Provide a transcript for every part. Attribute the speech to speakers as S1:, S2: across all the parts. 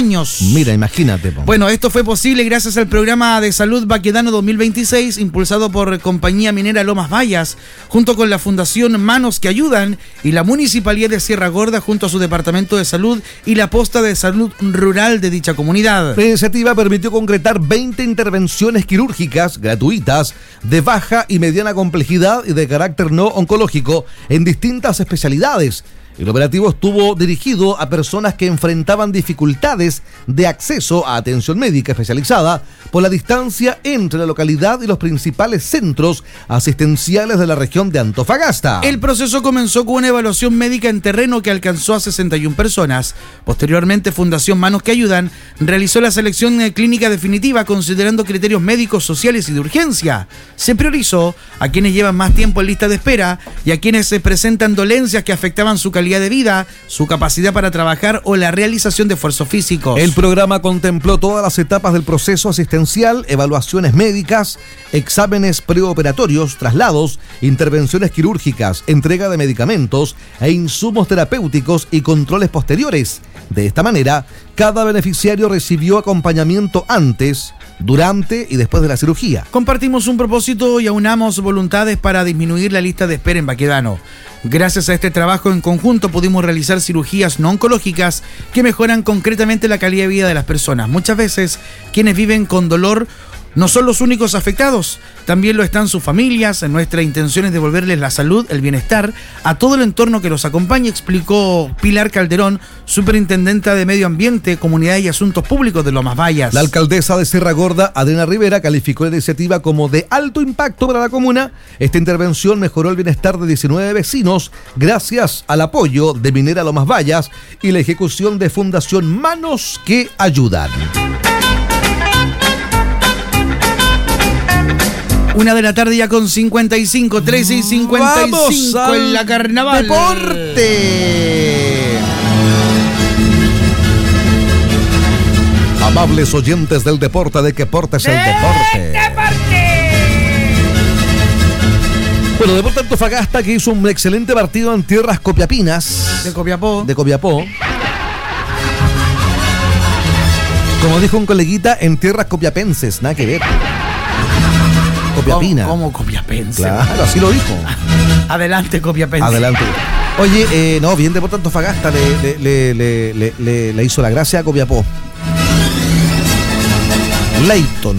S1: años.
S2: Mira, imagínate.
S1: Bueno, esto fue posible gracias al programa de salud Baquedano 2026, impulsado por Compañía Minera Lomas Vallas, junto con la Fundación Manos que Ayudan y la Municipalidad de Sierra Gorda, junto a su Departamento de Salud y la Posta de Salud Rural de dicha comunidad.
S2: La iniciativa permitió concretar 20 intervenciones quirúrgicas gratuitas de baja y mediana complejidad y de carácter no oncológico en distintas especialidades. El operativo estuvo dirigido a personas que enfrentaban dificultades de acceso a atención médica especializada por la distancia entre la localidad y los principales centros asistenciales de la región de Antofagasta.
S1: El proceso comenzó con una evaluación médica en terreno que alcanzó a 61 personas. Posteriormente, Fundación Manos que Ayudan realizó la selección clínica definitiva considerando criterios médicos, sociales y de urgencia. Se priorizó a quienes llevan más tiempo en lista de espera y a quienes se presentan dolencias que afectaban su calidad de vida, su capacidad para trabajar o la realización de esfuerzos físicos.
S2: El programa contempló todas las etapas del proceso asistencial, evaluaciones médicas, exámenes preoperatorios, traslados, intervenciones quirúrgicas, entrega de medicamentos e insumos terapéuticos y controles posteriores. De esta manera, cada beneficiario recibió acompañamiento antes, durante y después de la cirugía.
S1: Compartimos un propósito y aunamos voluntades para disminuir la lista de espera en Baquedano. Gracias a este trabajo en conjunto pudimos realizar cirugías no oncológicas que mejoran concretamente la calidad de vida de las personas. Muchas veces quienes viven con dolor no son los únicos afectados, también lo están sus familias. Nuestra intención es devolverles la salud, el bienestar a todo el entorno que los acompaña, explicó Pilar Calderón, superintendenta de Medio Ambiente, Comunidad y Asuntos Públicos de Lomas Vallas.
S2: La alcaldesa de Sierra Gorda, Adriana Rivera, calificó la iniciativa como de alto impacto para la comuna. Esta intervención mejoró el bienestar de 19 vecinos gracias al apoyo de Minera Lomas Vallas y la ejecución de Fundación Manos que Ayudan.
S1: 1 de la tarde ya con 55, 13 y 55 en la Carnaval.
S2: ¡Deporte! Amables oyentes del deporte, ¿de qué deporte es el deporte? Bueno, Deportes Antofagasta, que hizo un excelente partido en tierras copiapinas.
S1: De Copiapó.
S2: Como dijo un coleguita, en tierras copiapenses, nada que ver. Copiapina.
S1: ¿Cómo copiapense?
S2: Claro, así lo dijo.
S1: Adelante, copiapense.
S2: Adelante. Oye, no, bien Deportes Antofagasta le hizo la gracia a Copiapó. Leighton.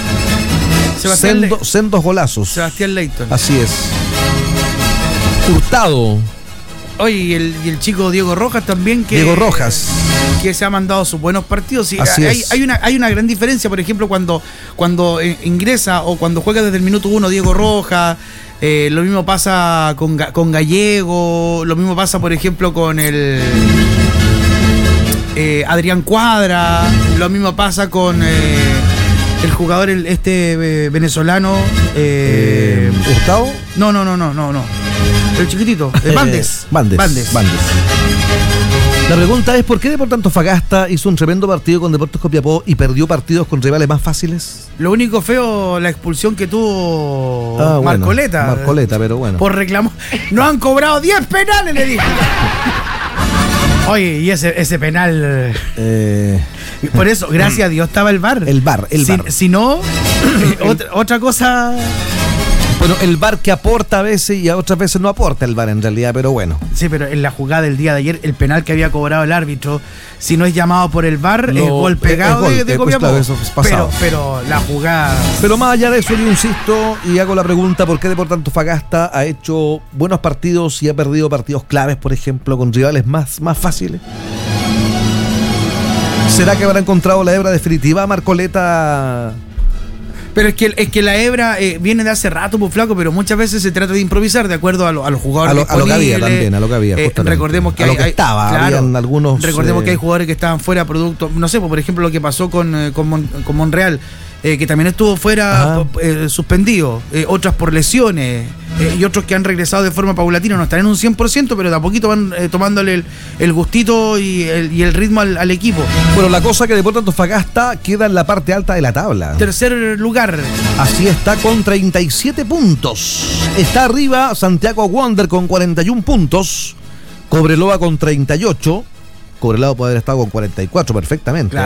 S2: Sendos golazos.
S1: Sebastián Leighton.
S2: Así es. Hurtado.
S1: Oye, y el chico Diego Rojas también,
S2: Diego Rojas,
S1: que se ha mandado sus buenos partidos. Sí,
S2: así
S1: hay una gran diferencia, por ejemplo, cuando ingresa o cuando juega desde el minuto 1 Diego Rojas. Lo mismo pasa con Gallego, lo mismo pasa, por ejemplo, con el Adrián Cuadra, lo mismo pasa con el jugador venezolano.
S2: ¿Hurtado?
S1: No. El chiquitito, Bandes.
S2: La pregunta es, ¿por qué Deportes Antofagasta hizo un tremendo partido con Deportes Copiapó y perdió partidos con rivales más fáciles?
S1: Lo único feo, la expulsión que tuvo Marcoleta.
S2: Marcoleta, pero bueno.
S1: Por reclamo. No han cobrado 10 penales, le dije. Oye, y ese penal... Por eso, gracias a Dios, estaba el VAR.
S2: El VAR.
S1: Si no, otra cosa...
S2: Bueno, el VAR que aporta a veces y a otras veces no aporta el VAR en realidad, pero bueno.
S1: Sí, pero en la jugada del día de ayer, el penal que había cobrado el árbitro, si no es llamado por el VAR, es gol pegado de Copiapó.
S2: Claro, eso es pasado.
S1: Pero la jugada...
S2: Pero más allá de eso, yo insisto y hago la pregunta, ¿por qué Deportes Antofagasta ha hecho buenos partidos y ha perdido partidos claves, por ejemplo, con rivales más fáciles? ¿Será que habrá encontrado la hebra definitiva Marcoleta?
S1: Pero es que la hebra viene de hace rato, pues, flaco, pero muchas veces se trata de improvisar de acuerdo a los jugadores
S2: a lo que había también, a lo que había.
S1: Recordemos que
S2: habían algunos...
S1: Recordemos que hay jugadores que estaban fuera producto, no sé, por ejemplo, lo que pasó con Monreal, que también estuvo fuera suspendido, otras por lesiones, y otros que han regresado de forma paulatina, no están en un 100%, pero de a poquito van tomándole el gustito y el ritmo al equipo.
S2: Bueno, la cosa que Deportes Antofagasta queda en la parte alta de la tabla.
S1: Tercer lugar.
S2: Así está, con 37 puntos. Está arriba Santiago Wander con 41 puntos, Cobreloa con 38. Cobreloa puede haber estado con 44 perfectamente.
S1: Claro.